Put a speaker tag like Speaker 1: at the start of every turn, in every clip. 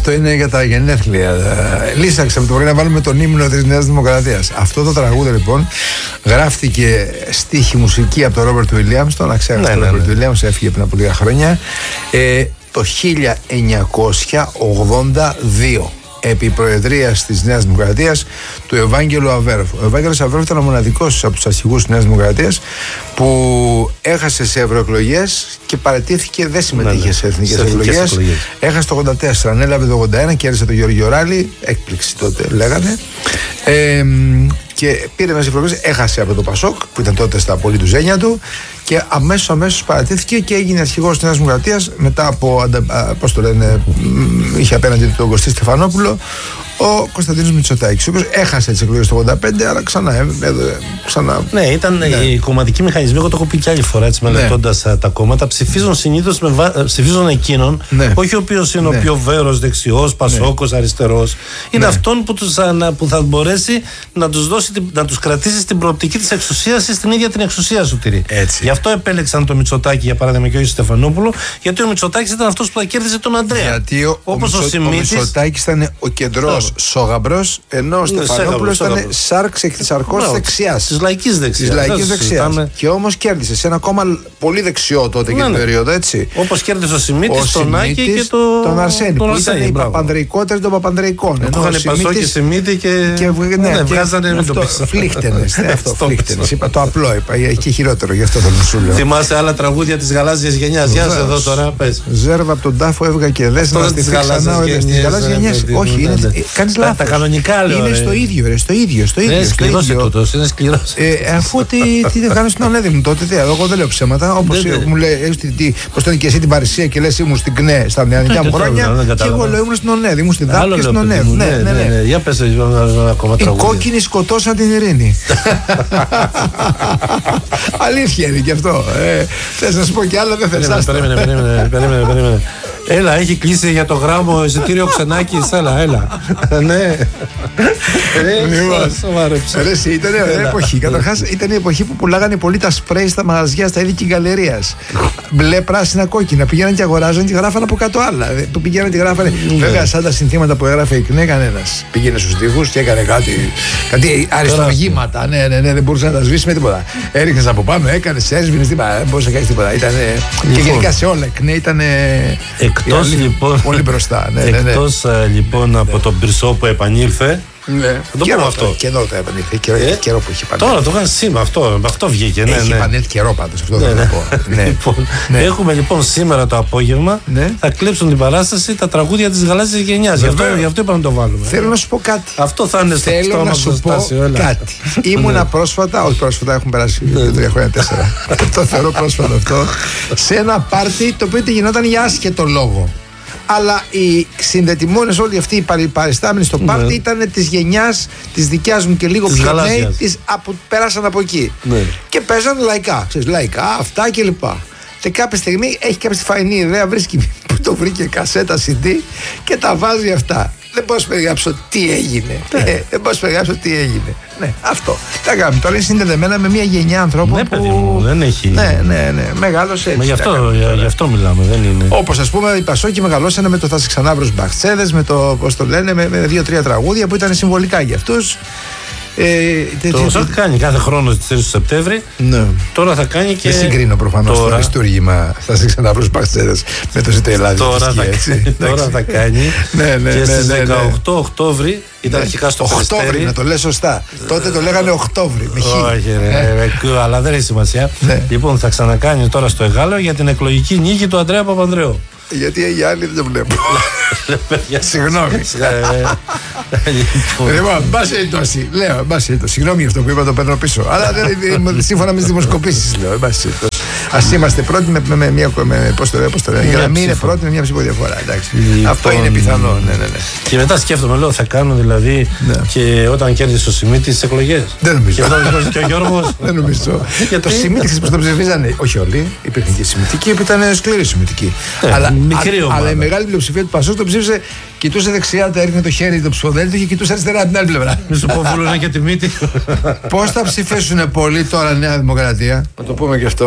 Speaker 1: Αυτό είναι για τα γενέθλια. Λύσαξαμε το πρωί να βάλουμε τον ύμνο της Νέας Δημοκρατίας. Αυτό το τραγούδι λοιπόν γράφτηκε στίχη μουσική από τον Ρόμπερτ Βιλιάμς. Τον αξέχασα τον Ρόμπερτ Βιλιάμς, έφυγε πριν από λίγα χρόνια. Το 1982. Επί προεδρίας της Νέας Δημοκρατίας του Ευάγγελου Αβέροφ. Ο Ευάγγελος Αβέροφ ήταν ο μοναδικός από τους αρχηγούς της Νέας Δημοκρατίας που έχασε σε ευρωεκλογές και παραιτήθηκε, δεν συμμετείχε σε εθνικές εκλογές. Έχασε το 84, ανέλαβε το 81, κέρδισε τον Γιώργο Ράλη, έκπληξη τότε λέγανε. Και πήρε μέσα εκλογές, έχασε από το Πασόκ που ήταν τότε στα πολύ του ζένια του και αμέσως παρατήθηκε και έγινε αρχηγός της Νέας Δημοκρατίας μετά από, πώς το λένε, είχε απέναντι του τον Κωστή Στεφανόπουλο, ο Κωνσταντίνος Μητσοτάκης, ο οποίος έχασε τις εκλογές το 85, αλλά ξανά.
Speaker 2: Ναι, ήταν οι κομματικοί μηχανισμοί, εγώ το έχω πει και άλλη φορά έτσι μελετώντας τα κόμματα, ψηφίζουν συνήθως ψηφίζουν εκείνον, όχι ο οποίος είναι ο πιο βέρος δεξιός, πασόκος, αριστερός. Είναι αυτόν που θα μπορέσει να τους δώσει, να τους κρατήσει στην προοπτική της εξουσίας ή στην ίδια την εξουσία σου τηρεί. Γι' αυτό επέλεξαν τον Μητσοτάκη για παράδειγμα και όχι τον Στεφανόπουλο, γιατί ο Μητσοτάκης ήταν αυτός που θα κέρδιζε τον Αντρέα.
Speaker 1: Γιατί ο Μητσοτάκης ήταν ο κεντρός σόγαμπρος, ενώ ο Στεφανόπουλος ήταν σαρκός δεξιάς.
Speaker 2: Της λαϊκής δεξιάς.
Speaker 1: Και όμως κέρδισε σε ένα κόμμα πολύ δεξιό τότε και την περίοδο, έτσι.
Speaker 2: Όπως κέρδισε ο Σιμίτης, τον Άκη και τον
Speaker 1: Αρσένη. Που ήταν οι παπανδρεϊκότεροι των παπανδρεϊκών.
Speaker 2: Είχαν Πασό και Σιμίτη και βγάζανε
Speaker 1: φλίχτενες. Είπα το απλό, είπα. Και χειρότερο, γι' αυτό το σου λέω.
Speaker 2: Θυμάσαι άλλα τραγούδια της γαλάζιας γενιάς? Γεια σας εδώ τώρα, πες.
Speaker 1: Ζέρβα από τον τάφο έβγα και δες να στη ξανά. Στις γαλάζιες γενιές. Όχι, είναι. Κάνεις λάθος.
Speaker 2: Τα κανονικά λέω.
Speaker 1: Είναι στο ίδιο, στο ίδιο.
Speaker 2: Είναι σκληρός τούτος, είναι σκληρός.
Speaker 1: Αφού τι δεν κάνεις στον Ανέδη μου τότε, εγώ δεν λέω ψέματα. Όπως μου λέει, πώς ήταν και εσύ την Παρισία και λες ήμουν στην ΚΝΕ στα νεανικά μου χρόνια. Και εγώ λέω ήμουν στην Ονέδη, ήμουν στην ΔΑΠ και στην Ονέδη. Ναι.
Speaker 2: Για πες ακόμα τραγούδια.
Speaker 1: Οι κόκκινοι σκοτώσαν την ειρήνη. Αλήθεια είναι και αυτό. Θες να σου πω κι άλλα, δεν θες.
Speaker 2: Περίμενε. Έλα, έχει κλείσει για το γράμμο εισιτήριο Ξενάκης. Έλα. Ναι.
Speaker 1: Σοβαρέψε. Ήταν ωραία εποχή. Καταρχάς ήταν η εποχή που πουλάγανε πολύ τα σπρέι στα μαγαζιά, στα είδη γκαλερίας. Μπλε, πράσινα, κόκκινα. Πηγαίναν και αγοράζαν και γράφανε από κάτω άλλα. Που πηγαίναν και γράφανε. Βέβαια, σαν τα συνθήματα που έγραφε η ΚΝΕ, κανένας. Πήγαινε στους τοίχους και έκανε κάτι αριστουργήματα. Ναι, δεν μπορούσε να τα σβήσει με τίποτα. Έριχνες από πάνω, έκανες, έσβηνες τίποτα. Δεν μπορούσε να κάνεις τίποτα. Και γενικά σε όλα η ΚΝΕ ήταν.
Speaker 2: Εκτός λοιπόν,
Speaker 1: πολύ μπροστά.
Speaker 2: Εκτός λοιπόν από τον Μπυρσό που επανήλθε.
Speaker 1: Ναι.
Speaker 2: Το πούμε αυτό.
Speaker 1: Και εδώ το επανήλθε. Καιρό που έχει επανέλθει.
Speaker 2: Τώρα το είχαν σήμερα, αυτό βγήκε.
Speaker 1: Έχει επανέλθει καιρό πάντως. Αυτό δεν θα πω.
Speaker 2: Έχουμε λοιπόν σήμερα το απόγευμα. Θα κλέψουν την παράσταση τα τραγούδια της γαλάζιας γενιάς. Γι' αυτό είπαμε να το βάλουμε.
Speaker 1: Θέλω να σου πω κάτι.
Speaker 2: Αυτό θα είναι στο
Speaker 1: Θέλω να σου πω κάτι. Ήμουνα πρόσφατα, όχι πρόσφατα, έχουν περάσει 3 χρόνια 4. Το θεωρώ πρόσφατο αυτό. Σε ένα πάρτι το οποίο γινόταν για άσχετο λόγο. Αλλά οι συνδετημόνες όλοι αυτοί οι παριστάμενοι στο πάρτι ήταν της γενιάς της δικιάς μου και λίγο πιο νέοι που πέρασαν από εκεί. Και παίζαν λαϊκά, λαϊκά, αυτά κλπ. Και κάποια στιγμή έχει κάποια φαϊνή ιδέα, βρίσκει που το βρήκε κασέτα CD και τα βάζει αυτά. Δεν μπορώ να σου περιγράψω τι έγινε. Δεν μπορώ να σου περιγράψω τι έγινε. Ναι, αυτό. Τα κάνουμε. Τώρα είναι συνδεδεμένα με μια γενιά ανθρώπων.
Speaker 2: Ναι, παιδί μου, δεν έχει.
Speaker 1: Ναι. Μεγάλωσε έτσι.
Speaker 2: Γι' αυτό μιλάμε, δεν είναι.
Speaker 1: Όπως ας πούμε οι Πασόκοι μεγαλώσανε με το Θα σε ξανά βρω Μπαχτσέδες, με το πώς το λένε, με 2-3 τραγούδια που ήταν συμβολικά για αυτούς.
Speaker 2: Το Πασόκ κάνει κάθε χρόνο στις 4 του Σεπτέμβρη.
Speaker 1: Ναι.
Speaker 2: Τώρα θα κάνει και.
Speaker 1: Δεν συγκρίνω προφανώς το αριστούργημα. Θα σε ξαναβρω Μπαχτσέδες με το Ζήτα Ελλάδα.
Speaker 2: Τώρα θα κάνει. Και στις 18 Οκτώβρη. Ήταν αρχικά στο
Speaker 1: Οκτώβρη, να το λες σωστά. Τότε το λέγανε Οκτώβρη.
Speaker 2: Όχι, αλλά δεν έχει σημασία. Λοιπόν, θα ξανακάνει τώρα στο Εγάλεο για την εκλογική νίκη του Αντρέα Παπανδρέου.
Speaker 1: Γιατί οι άλλοι δεν το βλέπω. Συγγνώμη. Λοιπόν, μπας περιπτώσει. Λέω, συγγνώμη αυτό που είπα, το παίρνω πίσω. Αλλά σύμφωνα με τις δημοσκοπήσεις λέω. Ας είμαστε πρώτοι με μια. Πώς το λένε, για να μην είναι πρώτοι με μια ψηφοδιαφορά. Αυτό είναι πιθανό.
Speaker 2: Και μετά σκέφτομαι, λέω, θα κάνουν δηλαδή και όταν κέρδισε ο Σιμίτης τις εκλογές.
Speaker 1: Δεν νομίζω.
Speaker 2: Και ο Γιώργος.
Speaker 1: Δεν νομίζω. Το Σιμίτη που το ψηφίζανε, όχι όλοι, υπήρχαν και Σιμιτικοί που ήταν σκληροί Σιμιτικοί. Αλλά η μεγάλη πλειοψηφία του Πασόκ το ψήφισε, κοιτούσε δεξιά, τα έριχνε το χέρι το ψηφοδέλτιο και κοιτούσε αριστερά την άλλη πλευρά.
Speaker 2: Μη σου πω βουλουνά και τη μύτη.
Speaker 1: Πώς θα ψηφίσουν πολλοί τώρα Νέα Δημοκρατία, να το πούμε και αυτό.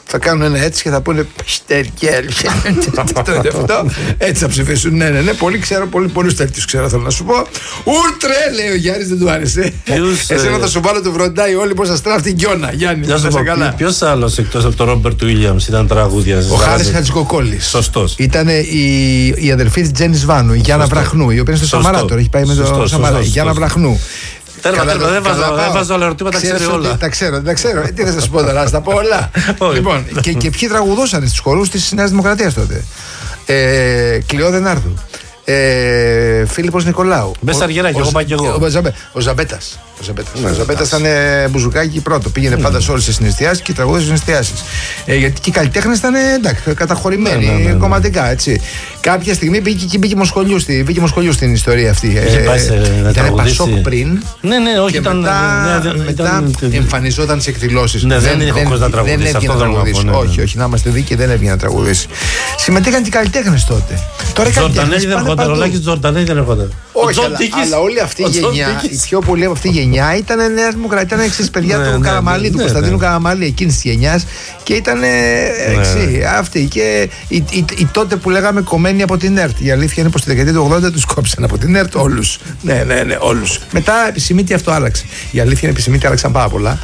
Speaker 1: Θα κάνουν ένα έτσι και θα πούνε Στερκέλ. Αυτό. Έτσι θα ψηφίσουν. Ναι. Πολύ ξέρω, πολλούς τέτοιους ξέρω, θέλω να σου πω. Ούλτρε, λέει ο Γιάννης, δεν του άρεσε. Εσένα θα σου βάλω το βροντάι όλοι πως θα στράφει την Γιώνα. Γιάννη, θα σε καλά.
Speaker 2: Ποιος άλλος εκτός από τον Ρόμπερτ Βίλιαμς ήταν τραγούδιας?
Speaker 1: Ο Χάρης Χατζικοκόλλης.
Speaker 2: Σωστός.
Speaker 1: Ήταν η αδερφή της Τζέννης Βάνου, η Γιάννα Βραχνού, η οποία είναι στο Σαμαρά τώρα. Έχει πάει με το Σαμαρά. Η Γιάννα Βραχνού.
Speaker 2: Δεν βάζω όλα ερωτήματα, ξέρει όλα.
Speaker 1: Τα ξέρω. Τι θα σας πω τώρα, να τα πω όλα. Λοιπόν, και ποιοι τραγουδούσαν στους χορούς της Νέας Δημοκρατίας τότε? Κλειό Δενάρδου, Φίλιππος Νικολάου,
Speaker 2: Μπεσαργεράκη, εγώ πάω κι εγώ.
Speaker 1: Ο Ζαμπέτας. Ο Ζαμπέτας ήταν μπουζουκάκι πρώτο. Πήγαινε πάντα σε όλες τις συναισθιάσεις και τραγουδούσε στις συναισθιάσεις. Γιατί και οι καλλιτέχνες ήταν καταχωρημένοι κομματικά. Έτσι. Κάποια στιγμή μπήκε Μοσχολιού στην ιστορία αυτή. Ήταν Πασόκ πριν.
Speaker 2: Ναι, όχι,
Speaker 1: μετά εμφανιζόταν σε εκδηλώσεις.
Speaker 2: Δεν έβγαινε να τραγουδήσει.
Speaker 1: Όχι, να είμαστε δίκαιοι, δεν έβγαινε να τραγουδήσει. Συμμετείχαν και οι καλλιτέχνες τότε.
Speaker 2: Τζορτανέλη δεν ερχόταν, ο Λάκης Τζορτανέλη δεν ερχόταν.
Speaker 1: Όχι, αλλά όλη αυτή η γενιά, η πιο πολύ από αυτή η γενιά ήταν Νέα Δημοκρατία, ήταν εξής παιδιά του Καραμαλή, του Κωνσταντίνου Καραμαλή, εκείνης της γενιάς, και ήταν αυτοί. Και οι τότε που λέγαμε κομμένοι από την ΕΡΤ. Η αλήθεια είναι πως στη δεκαετία του 80 τους κόψαν από την ΕΡΤ όλους. Ναι, όλους. Μετά επισημήτη αυτό άλλαξε. Η αλήθεια είναι επισημήτη άλλαξαν πάρα πολλά.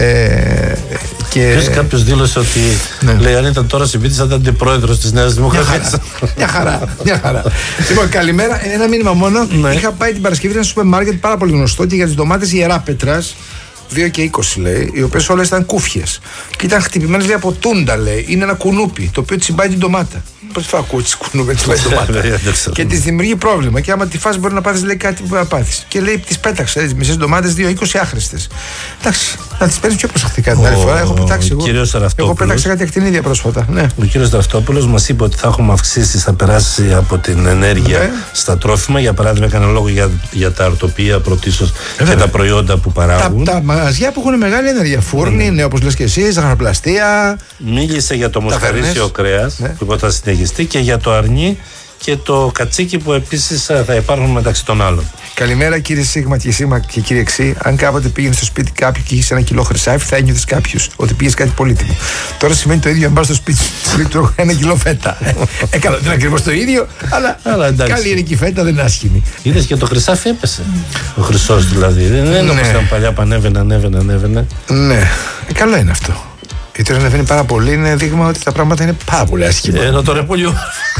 Speaker 2: Κάποιος δήλωσε ότι λέει αν ήταν τώρα Σιμίτης θα ήταν αντιπρόεδρος της Νέας Δημοκρατίας.
Speaker 1: Μια χαρά. Λοιπόν, καλημέρα. Ένα μήνυμα μόνο. Είχα πάει την Παρασκευή ένα σούπερ μάρκετ πάρα πολύ γνωστό και για τις ντομάτες Ιεράπετρας 2 και 20 λέει, οι οποίες όλες ήταν κούφιες και ήταν χτυπημένες λέει από τούντα, λέει. Είναι ένα κουνούπι το οποίο τσιμπάει την ντομάτα. Πώς θα ακούσει κουνούπι τσιμπάει την ντομάτα? Και της δημιουργεί πρόβλημα. Και άμα τη φας μπορεί να πάθεις, λέει, κάτι που να πάθεις. Και λέει, τις πέταξε τις μισές ντομάτες 2-20 άχρηστες. Εντάξει, να τις παίρνεις πιο προσεκτικά την άλλη φορά. Έχω πετάξει εγώ πέταξα κάτι ακτινίδια πρόσφατα. Ναι.
Speaker 2: Ο κύριος Δραυτόπουλος μας είπε ότι θα έχουμε αυξήσει, θα περάσει από την ενέργεια στα τρόφιμα. Για παράδειγμα, έκανε λόγο για τα αρτοπία πρωτίστως και τα προϊόντα που παράγουν.
Speaker 1: Τα μαγαζιά που έχουν μεγάλη ενέργεια. Φούρνη, όπως λες και εσύ, ζαχαροπλαστεία.
Speaker 2: Μίλησε για το μοσχαρίσιο κρέας που θα συνεχιστεί και για το αρνί και το κατσίκι που επίσης θα υπάρχουν μεταξύ των άλλων.
Speaker 1: Καλημέρα κύριε Σίγμα και Σίγμα και κύριε Ξή. Αν κάποτε πήγαινε στο σπίτι κάποιου και είχε 1 κιλό χρυσάφι, θα ένιωθες κάποιος ότι πήγες κάτι πολύτιμο. Τώρα σημαίνει το ίδιο αν πας στο σπίτι σου τρώω 1 κιλό φέτα. Καλά, δεν είναι ακριβώς το ίδιο, αλλά καλή είναι και η φέτα, δεν είναι άσχημη.
Speaker 2: Είδες και το χρυσάφι έπεσε. Ο χρυσός δηλαδή. Δεν είναι όπως ήταν παλιά που ανέβαινε.
Speaker 1: Ναι, καλό είναι αυτό. Γιατί όταν ανεβαίνει πάρα πολύ είναι δείγμα ότι τα πράγματα είναι πάρα πολύ άσχημα.
Speaker 2: Ενώ το ρεπούλιο.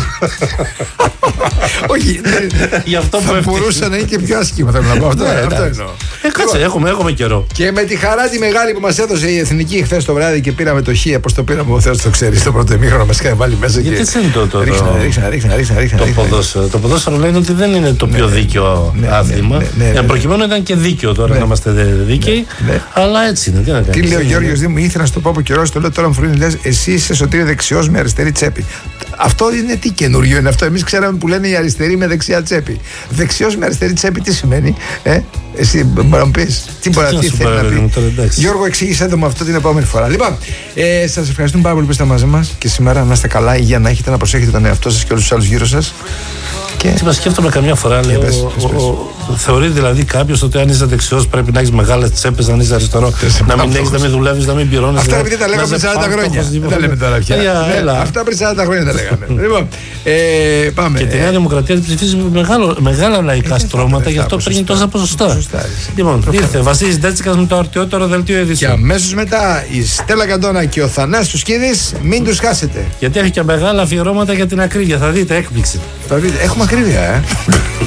Speaker 1: Όχι, θα μπορούσε να είναι και πιο άσχημα, θέλω να πω. Αυτό εννοώ.
Speaker 2: Κάτσε, έχουμε καιρό.
Speaker 1: Και με τη χαρά τη μεγάλη που μας έδωσε η Εθνική χθες το βράδυ και πήραμε το Χ, πώς το πήραμε, ο Θεός το ξέρει, στο πρώτο ημίχρονο μας είχαν βάλει μέσα.
Speaker 2: Γιατί δεν είναι το
Speaker 1: ρίξνα.
Speaker 2: Το ποδόσφαιρο λένε ότι δεν είναι το πιο δίκαιο άθλημα. Προκειμένου ήταν και δίκαιο τώρα να είμαστε δίκαιοι, αλλά έτσι είναι.
Speaker 1: Τι λέει ο Γιώργος Δήμου, ήθελα να σου το πω από καιρό, το λέω τώρα μου φρονεί, λες, εσύ είσαι Σωτήριο δεξιός με αριστερή τσέπη. Αυτό είναι τι καινούριο είναι αυτό? Εμείς ξέραμε που λένε η αριστερή με δεξιά τσέπη. Δεξιός με αριστερή τσέπη τι σημαίνει? Εσύ μπορεί να μου πεις τι μπορεί να θέλει να πει? Γιώργο, εξήγησέ το με αυτό την επόμενη φορά. Λοιπόν, σας ευχαριστούμε πάρα πολύ που είστε μαζί μας και σήμερα να είστε καλά, υγεία να έχετε, να προσέχετε τον εαυτό σας και όλους τους άλλους γύρω σας.
Speaker 2: Τι μας σκέφτομαι καμιά φορά, λέω, θεωρεί δηλαδή κάποιος ότι αν είσαι δεξιός πρέπει να έχεις μεγάλες τσέπες, αν είσαι αριστερό, να μην έχεις, να μην δουλεύεις, να μην πληρώνεις.
Speaker 1: Αυτά επειδή τα λέγαμε πριν 40 χρόνια. Δεν τα λέμε τώρα πια. Αυτά πριν 40 χρόνια τα λέγαμε. Λοιπόν, πάμε.
Speaker 2: Και τη Νέα Δημοκρατία ψηφίζει μεγάλα λαϊκά στρώματα, γι' αυτό παίρνει τόσα ποσοστά. Λοιπόν, ήρθε Βασίλης Ντέτσικας με το αρτιότερο δελτίο ειδήσεων.
Speaker 1: Και αμέσως μετά η Στέλλα Καντώνα και ο Θανάσης Σκίδης, μην τους χάσετε.
Speaker 2: Γιατί έχει και μεγάλα αφιερώματα για την ακρίβεια, θα δείτε έκπληξη.
Speaker 1: Έχουμε ακρίβεια,